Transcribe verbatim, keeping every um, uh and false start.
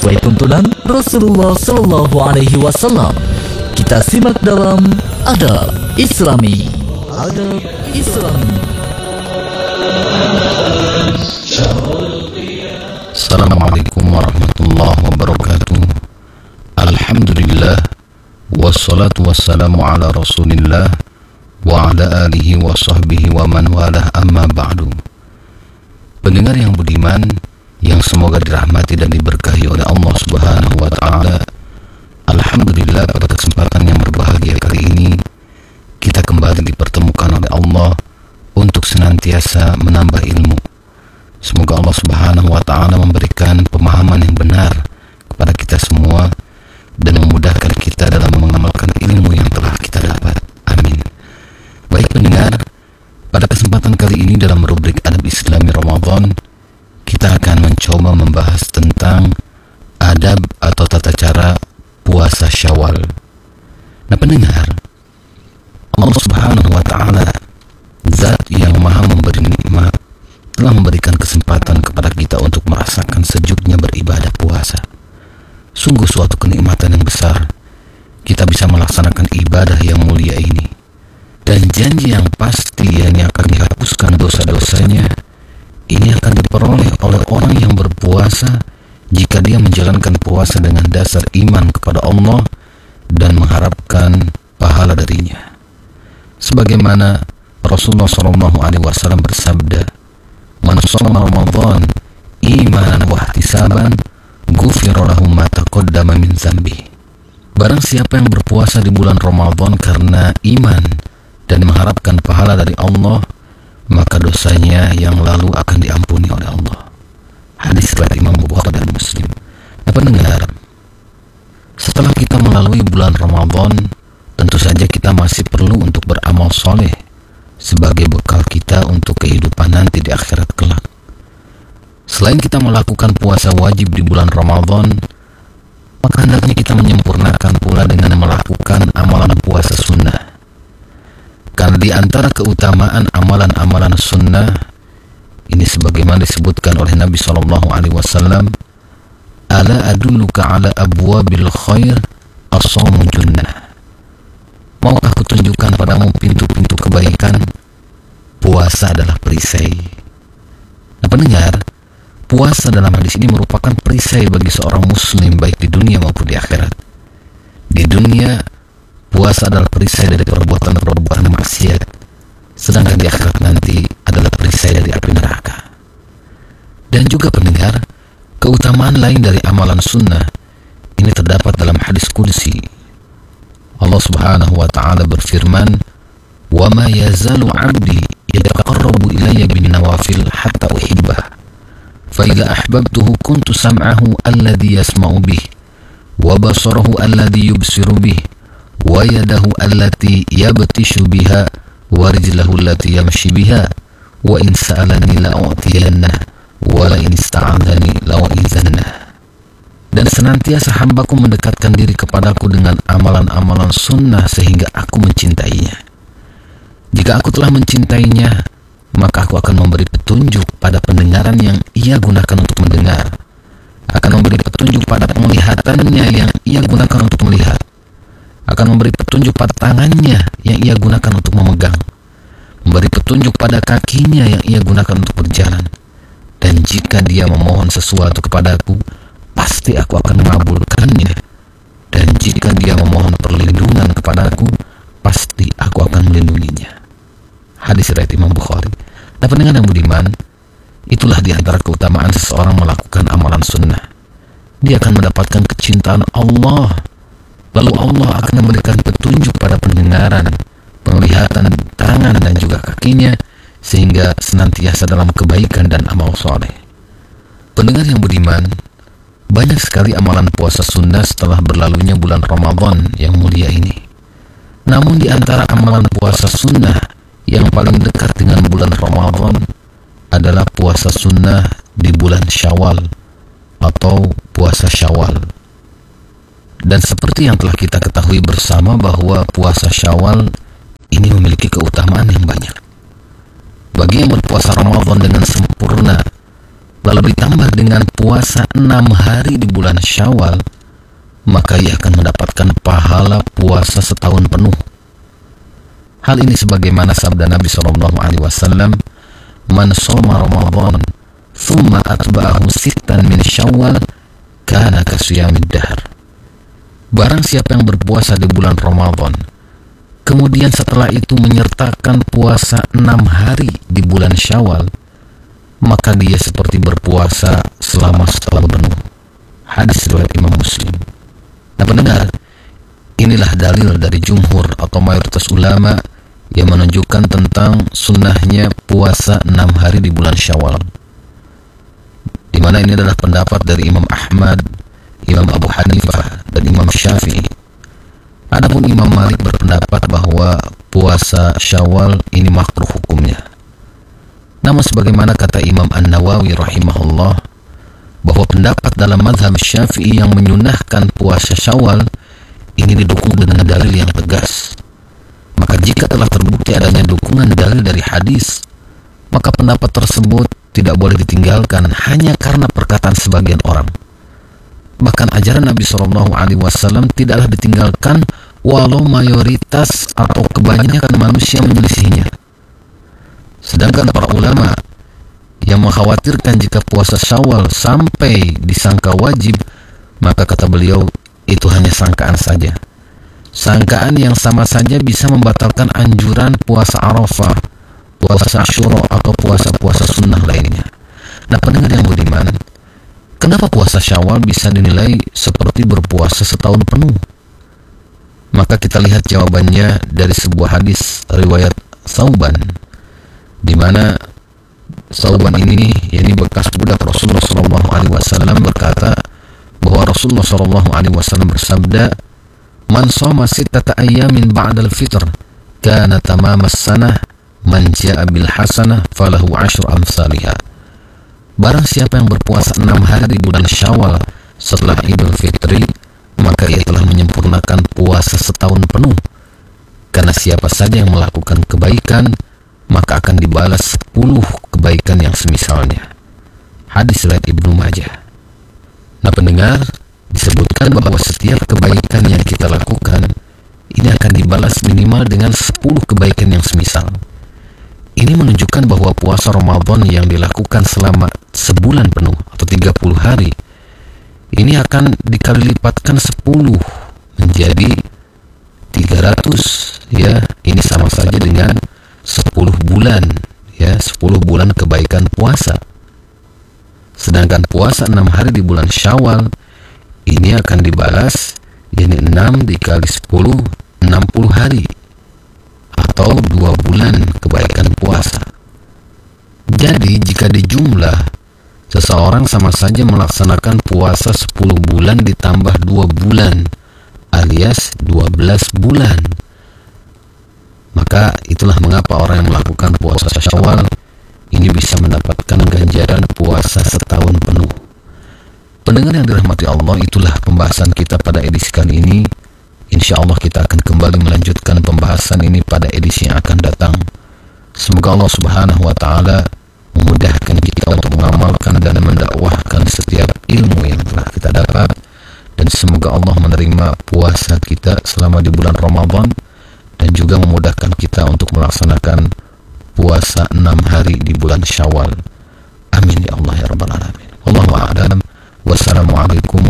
sesuai tuntunan Rasulullah Shallallahu Alaihi Wasallam. Kita simak dalam Adab Islami. Adab Islami. Assalamualaikum warahmatullahi wabarakatuh. Alhamdulillah, wassalatu wassalamu ala rasulillah wa ala alihi wa sahbihi wa man walah, amma ba'du. Pendengar yang budiman, yang semoga dirahmati dan diberkahi oleh Allah Subhanahu wa ta'ala, alhamdulillah, pada kesempatan yang berbahagia kali ini kita kembali dipertemukan oleh Allah untuk senantiasa menambah ilmu. Semoga Allah Subhanahu wa ta'ala memberikan pemahaman yang benar kepada kita semua dan memudahkan kita dalam mengamalkan ilmu yang telah kita dapat. Amin. Baik pendengar, pada kesempatan kali ini dalam rubrik Adab Islami Ramadan, kita akan mencoba membahas tentang adab atau tata cara puasa Syawal. Nah pendengar, Allah Subhanahu wa ta'ala, zat yang maha memberi nikmat, telah memberikan kesempatan kepada kita untuk merasakan sejuknya beribadah puasa. Sungguh suatu kenikmatan yang besar kita bisa melaksanakan ibadah yang mulia ini, dan janji yang pasti yang akan dihapuskan dosa-dosanya ini akan diperoleh oleh orang yang berpuasa jika dia menjalankan puasa dengan dasar iman kepada Allah dan mengharapkan pahala darinya. Sebagaimana Rasulullah shallallahu alaihi wasallam bersabda, "Man shoma Ramadan imanan wa ihtisaban, ghufira lahu ma taqaddama min dzambi." Barang siapa yang berpuasa di bulan Ramadan karena iman dan mengharapkan pahala dari Allah, maka dosanya yang lalu akan diampuni oleh Allah. Hadis riwayat Imam Bukhari dan Muslim. Nah pendengar, setelah kita melalui bulan Ramadan, tentu saja kita masih perlu untuk beramal soleh sebagai bekal kita untuk kehidupan nanti di akhirat kelak. Selain kita melakukan puasa wajib di bulan Ramadan, maka hendaknya kita menyempurnakan pula dengan melakukan amalan puasa sunnah. Karena di antara keutamaan amalan-amalan sunnah ini sebagaimana disebutkan oleh Nabi shallallahu alaihi wasallam, "Ala adulluka ala abwabil khair, as-shaumu junnah." Maukah kutunjukkan padamu pintu-pintu kebaikan? Puasa adalah perisai. Nah pendengar, puasa dalam hadis ini merupakan perisai bagi seorang muslim baik di dunia maupun di akhirat. Di dunia, puasa adalah perisai dari perbuatan-perbuatan maksiat, sedangkan di akhirat nanti adalah perisai dari api neraka. Dan juga pendengar, keutamaan lain dari amalan sunnah ini terdapat dalam hadis qudsi. Allah Subhanahu wa ta'ala berfirman, "Wa ma yazalu 'abdi yataqarrabu ilayya bin nawafil hatta uhibbah. Fa idza ahbabtuhu kuntu sam'ahu alladhi yasma'u bih, wa basarahu alladhi yubsiru bih, wa yadahu allati yabtishu biha, wa rijlahu allati yamshi biha, wa in sa'alani la'u'tiyannah, wa la in ista'adhani la'u'izannah." Dan senantiasa hambaku mendekatkan diri kepadaku dengan amalan-amalan sunnah sehingga aku mencintainya. Jika aku telah mencintainya, maka aku akan memberi petunjuk pada pendengaran yang ia gunakan untuk mendengar, akan memberi petunjuk pada penglihatannya yang ia gunakan untuk melihat, akan memberi petunjuk pada tangannya yang ia gunakan untuk memegang, memberi petunjuk pada kakinya yang ia gunakan untuk berjalan. Dan jika dia memohon sesuatu kepadaku, pasti aku akan mengabulkannya. Dan jika dia memohon perlindungan kepadaku, pasti aku akan melindunginya. Hadis riwayat Imam Bukhari. Nah pendengar yang budiman, itulah di antara keutamaan seseorang melakukan amalan sunnah. Dia akan mendapatkan kecintaan Allah, lalu Allah akan memberikan petunjuk pada pendengaran, penglihatan, tangan dan juga kakinya, sehingga senantiasa dalam kebaikan dan amal soleh. Pendengar yang budiman, banyak sekali amalan puasa sunnah setelah berlalunya bulan Ramadan yang mulia ini. Namun di antara amalan puasa sunnah yang paling dekat dengan bulan Ramadan adalah puasa sunnah di bulan Syawal atau puasa Syawal. Dan seperti yang telah kita ketahui bersama bahwa puasa Syawal ini memiliki keutamaan yang banyak. Bagi yang berpuasa Ramadan dengan sempurna, lalu ditambah dengan puasa enam hari di bulan Syawal, maka ia akan mendapatkan pahala puasa setahun penuh. Hal ini sebagaimana sabda Nabi shallallahu alaihi wasallam, "Man shoma Ramadan, thumma atba'ahu sittan min Syawal, kana kasiyamid dahr." Barang siapa yang berpuasa di bulan Ramadan, kemudian setelah itu menyertakan puasa enam hari di bulan Syawal, maka dia seperti berpuasa selama setahun penuh. Hadis riwayat Imam Muslim. Nah pendengar, inilah dalil dari jumhur atau mayoritas ulama yang menunjukkan tentang sunnahnya puasa enam hari di bulan Syawal, di mana ini adalah pendapat dari Imam Ahmad, Imam Abu Hanifah, dan Imam Syafi'i. Adapun Imam Malik berpendapat bahwa puasa Syawal ini makruh hukumnya. Namun sebagaimana kata Imam An-Nawawi rahimahullah, bahwa pendapat dalam mazhab Syafi'i yang menyunahkan puasa Syawal ini didukung dengan dalil yang tegas. Maka jika telah terbukti adanya dukungan dalil dari hadis, maka pendapat tersebut tidak boleh ditinggalkan hanya karena perkataan sebagian orang. Bahkan ajaran Nabi shallallahu alaihi wasallam tidaklah ditinggalkan walau mayoritas atau kebanyakan manusia menyelisihinya. Sedangkan para ulama yang mengkhawatirkan jika puasa Syawal sampai disangka wajib, maka kata beliau itu hanya sangkaan saja. Sangkaan yang sama saja bisa membatalkan anjuran puasa Arafah, puasa Asyura, atau puasa-puasa sunnah lainnya. Nah pendengar yang budiman, kenapa puasa Syawal bisa dinilai seperti berpuasa setahun penuh? Maka kita lihat jawabannya dari sebuah hadis riwayat Thauban, di mana Thauban ini, yakni bekas budak Rasulullah shallallahu alaihi wasallam, berkata bahwa Rasulullah shallallahu alaihi wasallam bersabda, "Man shoma sittata ayyamin ba'dal fitr, kana tamamas sanah, man ja'a bil hasanah falahu asyru amsalihha." Barang siapa yang berpuasa enam hari di bulan Syawal setelah Idul Fitri, maka ia telah menyempurnakan puasa setahun penuh. Karena siapa saja yang melakukan kebaikan, maka akan dibalas sepuluh kebaikan yang semisalnya. Hadis riwayat Ibnu Majah. Nah pendengar, disebutkan bahwa setiap kebaikan yang kita lakukan ini akan dibalas minimal dengan sepuluh kebaikan yang semisal. Ini menunjukkan bahwa puasa Ramadan yang dilakukan selama sebulan penuh atau tiga puluh hari ini akan dikali lipatkan sepuluh menjadi tiga ratus, ya. Ini sama saja dengan sepuluh bulan, ya, sepuluh bulan kebaikan puasa. Sedangkan puasa enam hari di bulan Syawal ini akan dibalas, yakni enam dikali sepuluh, enam puluh hari atau dua bulan kebaikan puasa. Jadi jika dijumlah, seseorang sama saja melaksanakan puasa sepuluh bulan ditambah dua bulan alias dua belas bulan. Maka itulah mengapa orang yang melakukan puasa Syawal ini bisa mendapatkan ganjaran puasa setahun penuh. Pendengar yang dirahmati Allah, itulah pembahasan kita pada edisi kali ini. Insya Allah kita akan kembali melanjutkan pembahasan ini pada edisi yang akan datang. Semoga Allah subhanahu wa ta'ala memudahkan kita untuk mengamalkan dan mendakwahkan setiap ilmu yang telah kita dapat. Dan semoga Allah menerima puasa kita selama di bulan Ramadan, dan juga memudahkan kita untuk melaksanakan puasa enam hari di bulan Syawal. Amin ya Allah ya Rabbal Alamin. Wallahu a'lam. Wassalamualaikum